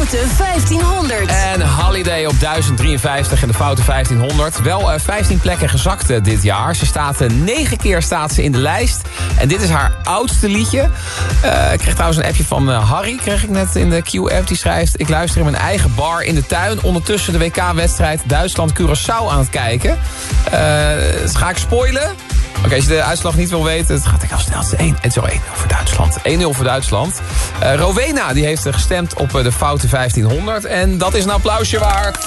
Foute 1500. En Holiday op 1053 in de Foute 1500. Wel 15 plekken gezakt dit jaar. Ze staat 9 keer in de lijst. En dit is haar oudste liedje. Ik kreeg trouwens een appje van Harry, kreeg ik net in de Q-app. Die schrijft: ik luister in mijn eigen bar in de tuin. Ondertussen de WK-wedstrijd Duitsland-Curaçao aan het kijken. Ga ik spoilen? Oké, als je de uitslag niet wil weten, het gaat heel snel. Het is 1-0 voor Duitsland. 1-0 voor Duitsland. Rowena die heeft gestemd op de Foute 1500. En dat is een applausje waard.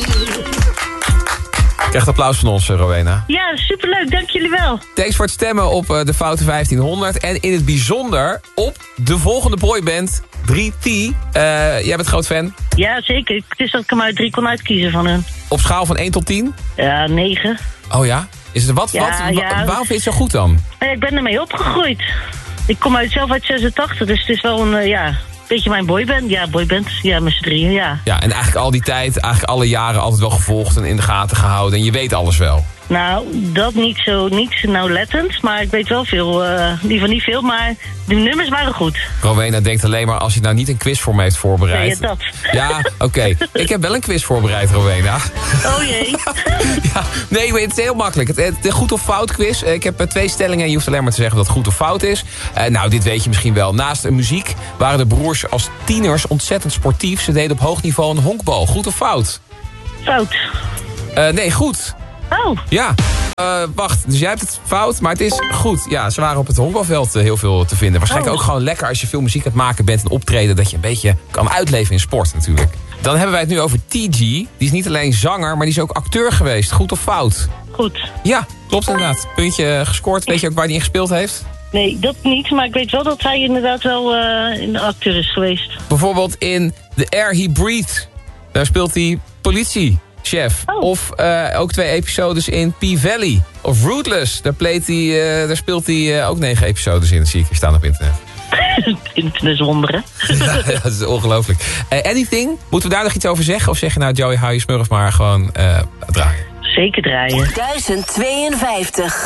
Je krijgt applaus van ons, Rowena. Ja, superleuk. Dank jullie wel. Thanks voor het stemmen op de Foute 1500. En in het bijzonder op de volgende boyband, 3T. Jij bent groot fan? Ja, zeker. Het is dat ik er maar 3 kon uitkiezen van hun. Op schaal van 1 tot 10? Ja, 9. Oh ja? Is het waarom vind je het zo goed dan? Ik ben ermee opgegroeid. Ik kom zelf uit 86, dus het is wel een beetje mijn boyband. Ja, boyband. Ja, met z'n drieën, ja. Ja, en eigenlijk al die tijd, eigenlijk alle jaren altijd wel gevolgd en in de gaten gehouden. En je weet alles wel. Nou, dat niet zo nauwlettend, maar ik weet wel veel. Liever niet veel, maar de nummers waren goed. Rowena denkt alleen maar als je nou niet een quiz voor me heeft voorbereid. Nee, dat. Ja, oké. Ik heb wel een quiz voorbereid, Rowena. Oh jee. Ja, nee, maar het is heel makkelijk. Het is een goed of fout quiz. Ik heb 2 stellingen en je hoeft alleen maar te zeggen dat het goed of fout is. Nou, dit weet je misschien wel. Naast de muziek waren de broers als tieners ontzettend sportief. Ze deden op hoog niveau een honkbal. Goed of fout? Fout. Nee, goed. Oh. Ja. Wacht, dus jij hebt het fout, maar het is goed. Ja, ze waren op het honkbalveld heel veel te vinden. Waarschijnlijk ook gewoon lekker als je veel muziek aan het maken bent en optreden, dat je een beetje kan uitleven in sport natuurlijk. Dan hebben wij het nu over TG. Die is niet alleen zanger, maar die is ook acteur geweest. Goed of fout? Goed. Ja, klopt inderdaad. Puntje gescoord. Weet je ook waar hij in gespeeld heeft? Nee, dat niet. Maar ik weet wel dat hij inderdaad wel een acteur is geweest. Bijvoorbeeld in The Air He Breathed. Daar speelt hij politiechef. Oh. Of ook 2 episodes in P-Valley. Of Rootless. Daar speelt hij ook 9 episodes in. Dat zie ik hier staan op internet. Internet wonderen. Ja, dat is ongelooflijk. Anything? Moeten we daar nog iets over zeggen? Of zeg je nou, Joey, hou je smurf maar gewoon draaien? Zeker draaien. 1052.